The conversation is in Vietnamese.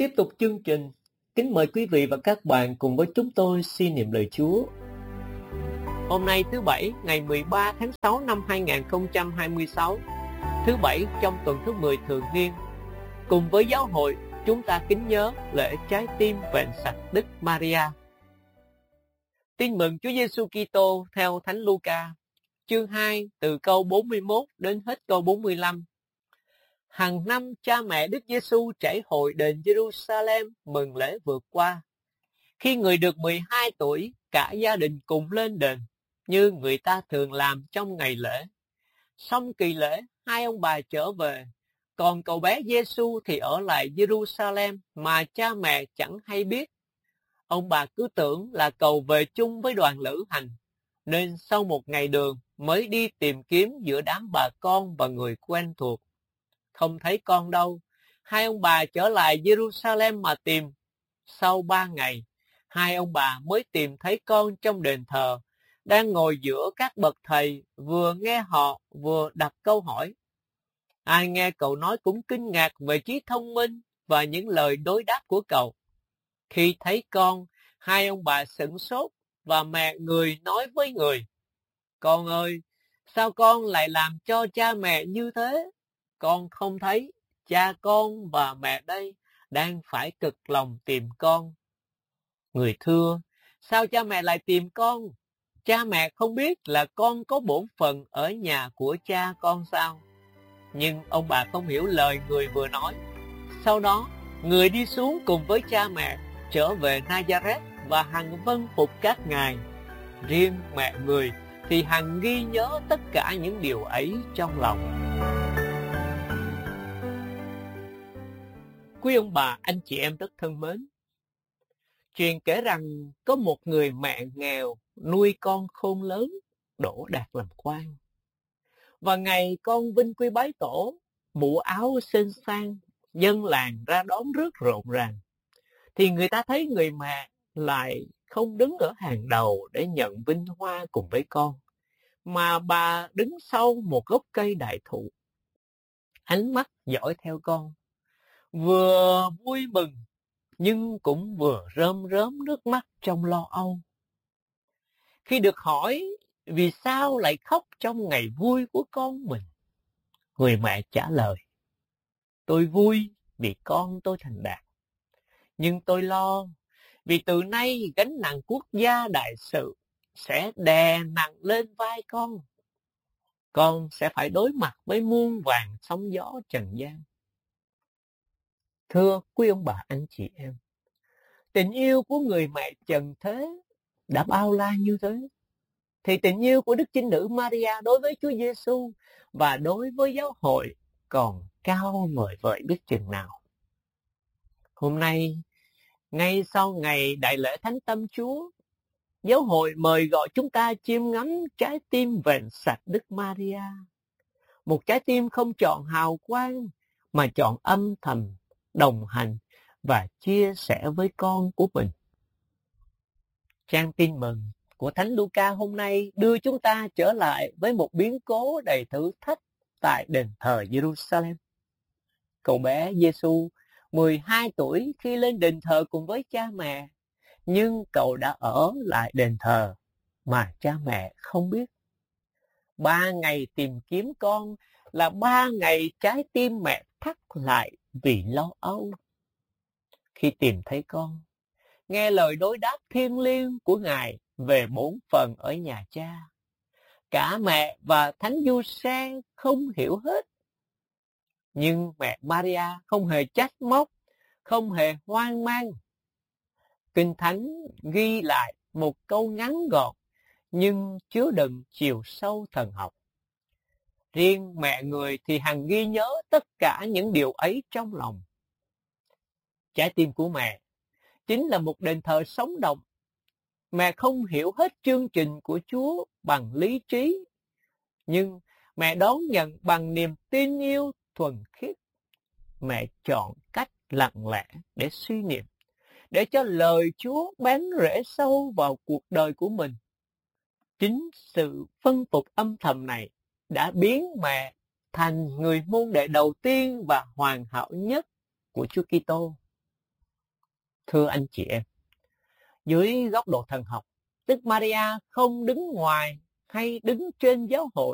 Tiếp tục chương trình, kính mời quý vị và các bạn cùng với chúng tôi suy niệm lời Chúa. Hôm nay thứ Bảy, ngày 13 tháng 6 năm 2026, thứ Bảy trong tuần thứ 10 thường niên. Cùng với giáo hội, chúng ta kính nhớ lễ trái tim vẹn sạch Đức Maria. Tin mừng Chúa Giêsu Kitô theo Thánh Luca, chương 2 từ câu 41 đến hết câu 45. Hàng năm cha mẹ Đức Giêsu trải hội đền Jerusalem mừng lễ vượt qua. Khi người được 12 tuổi, cả gia đình cùng lên đền, như người ta thường làm trong ngày lễ. Xong kỳ lễ, hai ông bà trở về, còn cậu bé Giêsu thì ở lại Jerusalem mà cha mẹ chẳng hay biết. Ông bà cứ tưởng là cậu về chung với đoàn lữ hành, nên sau một ngày đường mới đi tìm kiếm giữa đám bà con và người quen thuộc. Không thấy con đâu, hai ông bà trở lại Jerusalem mà tìm. Sau 3 ngày, hai ông bà mới tìm thấy con trong đền thờ, đang ngồi giữa các bậc thầy, vừa nghe họ vừa đặt câu hỏi. Ai nghe cậu nói cũng kinh ngạc về trí thông minh và những lời đối đáp của cậu. Khi thấy con, hai ông bà sửng sốt và mẹ người nói với người: Con ơi, sao con lại làm cho cha mẹ như thế? Con không thấy cha con và mẹ đây đang phải cực lòng tìm con. Người thưa, sao cha mẹ lại tìm con? Cha mẹ không biết là con có bổn phận ở nhà của cha con sao? Nhưng ông bà không hiểu lời người vừa nói. Sau đó, người đi xuống cùng với cha mẹ, trở về Nazareth và hằng vâng phục các ngài. Riêng mẹ người thì hằng ghi nhớ tất cả những điều ấy trong lòng. Quý ông bà, anh chị em rất thân mến, truyền kể rằng có một người mẹ nghèo nuôi con khôn lớn, đỗ đạt làm quan. Và ngày con vinh quy bái tổ, mũ áo xinh xang, dân làng ra đón rất rộn ràng, thì người ta thấy người mẹ lại không đứng ở hàng đầu để nhận vinh hoa cùng với con, mà bà đứng sau một gốc cây đại thụ, ánh mắt dõi theo con, vừa vui mừng nhưng cũng vừa rơm rớm nước mắt trong lo âu. Khi được hỏi vì sao lại khóc trong ngày vui của con mình, người mẹ trả lời: Tôi vui vì con tôi thành đạt, nhưng tôi lo vì từ nay gánh nặng quốc gia đại sự sẽ đè nặng lên vai con. Con sẽ phải đối mặt với muôn vàn sóng gió trần gian. Thưa quý ông bà, anh chị em, tình yêu của người mẹ trần thế đã bao la như thế, thì tình yêu của Đức Chinh Nữ Maria đối với Chúa Giêsu và đối với giáo hội còn cao vời vợi biết chừng nào. Hôm nay, ngay sau ngày đại lễ Thánh Tâm Chúa, giáo hội mời gọi chúng ta chiêm ngắm trái tim vẹn sạch Đức Maria. Một trái tim không chọn hào quang, mà chọn âm thầm, đồng hành và chia sẻ với con của mình. Trang tin mừng của Thánh Luca hôm nay đưa chúng ta trở lại với một biến cố đầy thử thách tại đền thờ Jerusalem. Cậu bé Giêsu 12 tuổi khi lên đền thờ cùng với cha mẹ, nhưng cậu đã ở lại đền thờ mà cha mẹ không biết. 3 ngày tìm kiếm con là 3 ngày trái tim mẹ thắt lại vì lo âu. Khi tìm thấy con, nghe lời đối đáp thiêng liêng của Ngài về bổn phận ở nhà cha, cả mẹ và Thánh Giuse không hiểu hết. Nhưng mẹ Maria không hề trách móc, không hề hoang mang. Kinh Thánh ghi lại một câu ngắn gọn nhưng chứa đựng chiều sâu thần học. Riêng mẹ người thì hằng ghi nhớ tất cả những điều ấy trong lòng. Trái tim của mẹ chính là một đền thờ sống động. Mẹ không hiểu hết chương trình của Chúa bằng lý trí, nhưng mẹ đón nhận bằng niềm tin yêu thuần khiết. Mẹ chọn cách lặng lẽ để suy niệm, để cho lời Chúa bén rễ sâu vào cuộc đời của mình. Chính sự phân phục âm thầm này đã biến mẹ thành người môn đệ đầu tiên và hoàn hảo nhất của Chúa Kitô. Thưa anh chị em, dưới góc độ thần học, Đức Maria không đứng ngoài hay đứng trên giáo hội